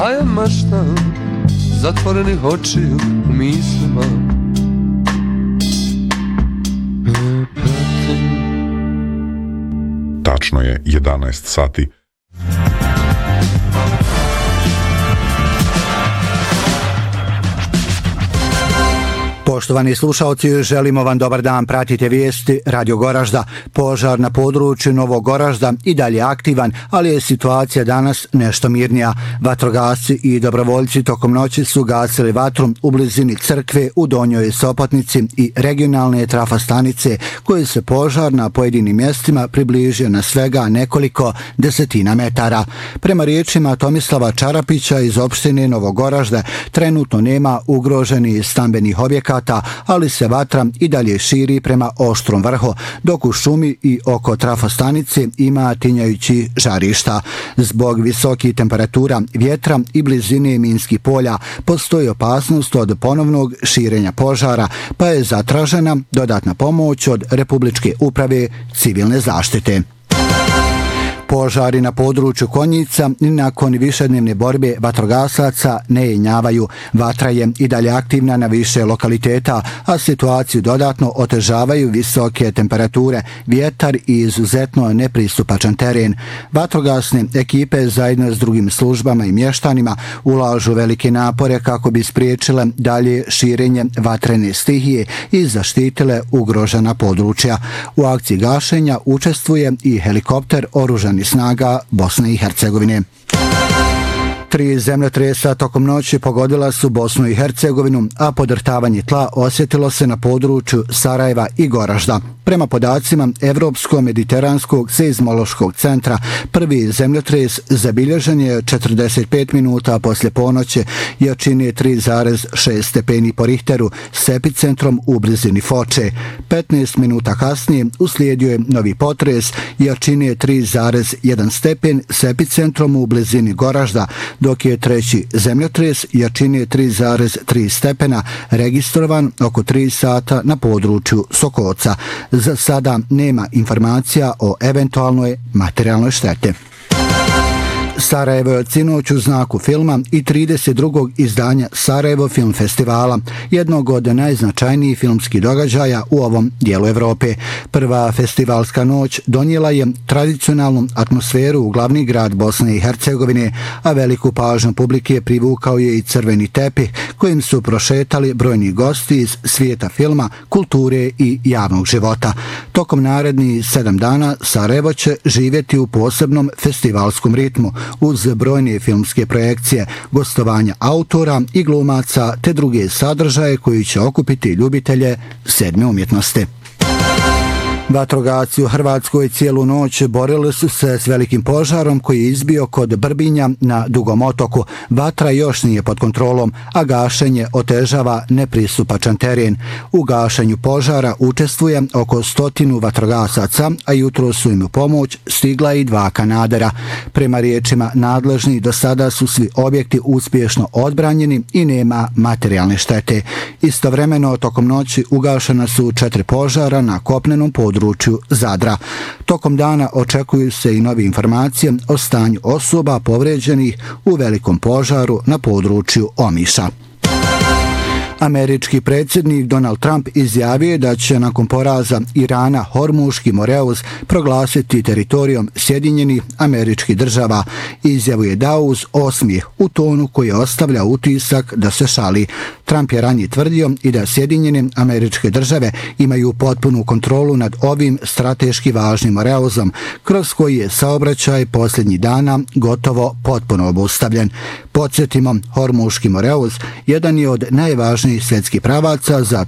A ja maštam zatvorenih očiju u mislima. Tačno je 11 sati. Poštovani slušalci, želimo vam dobar dan, pratite vijesti Radio Goražda. Požar na području Novog Goražda i dalje aktivan, ali je situacija danas nešto mirnija. Vatrogasci i dobrovoljci tokom noći su gasili vatru u blizini crkve u Donjoj Sopotnici i regionalne trafostanice, koji se požar na pojedinim mjestima približio na svega nekoliko desetina metara. Prema riječima Tomislava Čarapića iz opštine Novog Goražda, trenutno nema ugroženih stambenih objekata, ali se vatra i dalje širi prema Oštrom vrhu, dok u šumi i oko trafostanice ima tinjajući žarišta. Zbog visokih temperatura, vjetra i blizine minskih polja postoji opasnost od ponovnog širenja požara, pa je zatražena dodatna pomoć od Republičke uprave civilne zaštite. Požari na području Konjica nakon višednevne borbe vatrogasaca ne jenjavaju. Vatra je i dalje aktivna na više lokaliteta, a situaciju dodatno otežavaju visoke temperature, vjetar i izuzetno nepristupačan teren. Vatrogasne ekipe zajedno s drugim službama i mještanima ulažu velike napore kako bi spriječile dalje širenje vatrene stihije i zaštitile ugrožena područja. U akciji gašenja učestvuje i helikopter oružanih snaga Bosne i Hercegovine. 3 zemljotresa tokom noći pogodila su Bosnu i Hercegovinu, a podrtavanje tla osjetilo se na području Sarajeva i Goražda. Prema podacima Evropsko-mediteranskog seizmološkog centra, prvi zemljotres zabilježen je 45 minuta poslije ponoći, jačine 3,6 stepeni po Richteru s epicentrom u blizini Foče. 15 minuta kasnije uslijedio je novi potres, jačine 3,1 stepen s epicentrom u blizini Goražda, dok je treći zemljotres jačine 3,3 stepena registrovan oko 3 sata na području Sokoca. Za sada nema informacija o eventualnoj materijalnoj štete. Sarajevo je od sinoć u znaku filma i 32. izdanja Sarajevo Film Festivala, jednog od najznačajnijih filmskih događaja u ovom dijelu Evrope. Prva festivalska noć donijela je tradicionalnu atmosferu u glavni grad Bosne i Hercegovine, a veliku pažnju publike privukao je i crveni tepih kojim su prošetali brojni gosti iz svijeta filma, kulture i javnog života. Tokom narednih 7 dana Sarajevo će živjeti u posebnom festivalskom ritmu, uz brojne filmske projekcije, gostovanja autora i glumaca te druge sadržaje koji će okupiti ljubitelje sedme umjetnosti. Vatrogasci u Hrvatskoj cijelu noć borili su se s velikim požarom koji je izbio kod Brbinja na Dugom otoku. Vatra još nije pod kontrolom, a gašenje otežava nepristupačan teren. U gašenju požara učestvuje oko 100 vatrogasaca, a jutro su im u pomoć stigla i 2 kanadera. Prema riječima nadležnih, do sada su svi objekti uspješno odbranjeni i nema materijalne štete. Istovremeno, tokom noći ugašena su 4 požara na kopnenom području Zadra. Tokom dana očekuju se i nove informacije o stanju osoba povrijeđenih u velikom požaru na području Omiša. Američki predsjednik Donald Trump izjavio da će nakon poraza Irana Hormuški Moreus proglasiti teritorijom Sjedinjenih Američkih Država. Izjavu je dao uz osmijeh u tonu koji ostavlja utisak da se šali. Trump je ranije tvrdio i da Sjedinjene Američke Države imaju potpunu kontrolu nad ovim strateški važnim Moreusom, kroz koji je saobraćaj posljednjih dana gotovo potpuno obustavljen. Podsjetimo, Hormuški Moreus jedan je od najvažnijih svjetskih pravaca za